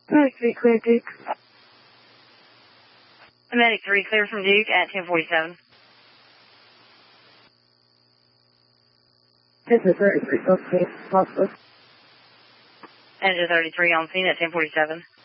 Medic 3, clear Duke. Medic 3, clear from Duke at 1047. Engine 33, okay, possible. Engine 33 on scene at 1047.